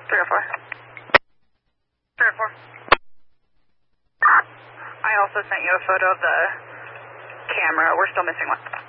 304. 304. I also sent you a photo of the camera. We're still missing one.